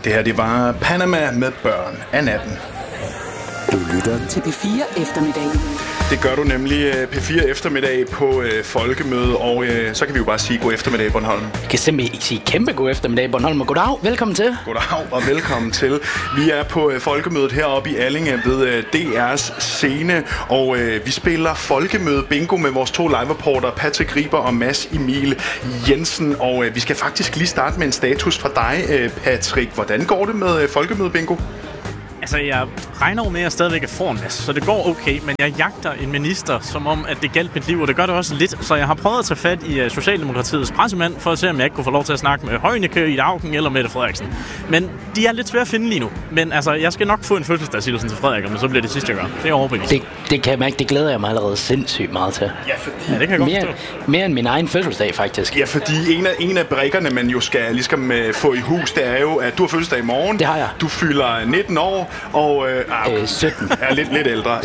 Det her, det var Panama med børn af natten. Du lytter til P4 Eftermiddag. Det gør du nemlig P4 Eftermiddag på Folkemødet, og så kan vi jo bare sige god eftermiddag, Bornholm. Jeg kan simpelthen sige kæmpe god eftermiddag, Bornholm, og goddag, velkommen til. Goddag og velkommen til. Vi er på Folkemødet heroppe i Allinge ved DR's scene, og vi spiller Folkemøde Bingo med vores to live-reporter, Patrick Riber og Mads Emil Jensen, og vi skal faktisk lige starte med en status fra dig, Patrick. Hvordan går det med Folkemøde Bingo? Altså, jeg regner jo med, at jeg stadigvæk er foran, så det går okay, men jeg jagter en minister, som om, at det galt mit liv, og det gør det også lidt. Så jeg har prøvet at tage fat i Socialdemokratiets pressemand, for at se, om jeg ikke kunne få lov til at snakke med Heunicke, Ida Auken eller Mette Frederiksen. Men de er lidt svære at finde lige nu. Men altså, jeg skal nok få en fødselsdagshilsen til Frederik, men så bliver det sidste, jeg gør. Det er overbevist. Det kan jeg mærke, det glæder jeg mig allerede sindssygt meget til. Ja, fordi... Ja, det kan jeg godt forstå. Mere end min egen fødselsdag, faktisk. Ja, fordi en af brikkerne, man jo skal ligesom få i hus, det er jo, at du har fødselsdag i morgen. Det har jeg. Du fylder 19 år, og... 17. Ja, lidt ældre.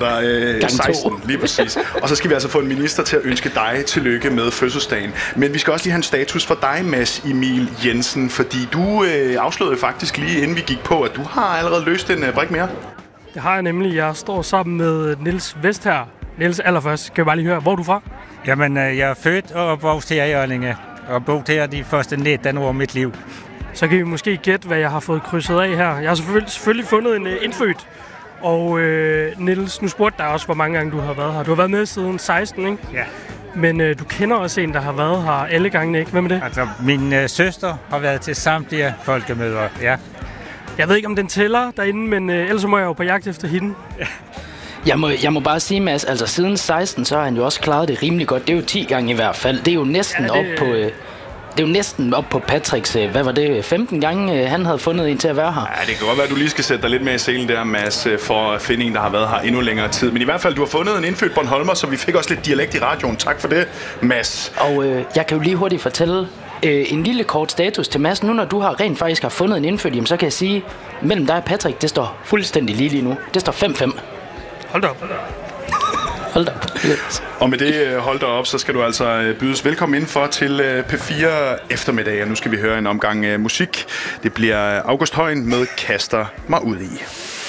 16, lige præcis. Og så skal vi altså få en minister til at ønske dig tillykke med fødselsdagen. Men vi skal også lige have en status for dig, Mads Emil Jensen, fordi du afslørede faktisk lige inden vi gik på, at du har allerede løst en brik mere. Det har jeg nemlig. Jeg står sammen med Niels Vest her. Niels, allerførst skal vi bare lige høre, hvor er du fra? Jamen, jeg er født og opvokset her i Allinge, og boet her de første 19 år af mit liv. Så kan vi måske gætte, hvad jeg har fået krydset af her. Jeg har selvfølgelig fundet en indfødt. Og Niels, nu spurgte dig også, hvor mange gange du har været her. Du har været med siden 16, ikke? Ja. Men du kender også en, der har været her alle gangene, ikke? Hvem er det? Altså, min søster har været til samtlige folkemøder, ja. Jeg ved ikke, om den tæller derinde, men ellers må jeg jo på jagt efter hende. Ja. Jeg må bare sige, Mads, altså siden 16, så har han jo også klaret det rimelig godt. Det er jo 10 gange i hvert fald. Det er jo næsten op på... Det er jo næsten op på Patricks, 15 gange han havde fundet en til at være her. Ja, det kan godt være, at du lige skal sætte dig lidt mere i selen der, Mads, for at finde en, der har været her endnu længere tid. Men i hvert fald, du har fundet en indfødt Bornholmer, så vi fik også lidt dialekt i radioen. Tak for det, Mads. Og jeg kan jo lige hurtigt fortælle en lille kort status til Mads. Nu når du rent faktisk har fundet en indfødt, så kan jeg sige, mellem dig og Patrick, det står fuldstændig lige nu. Det står 5-5. Hold da op. Hold da op. Og med det hold da op, så skal du altså bydes velkommen indenfor til P4 Eftermiddag. Og nu skal vi høre en omgang musik. Det bliver August Højen med Kaster mig ud i.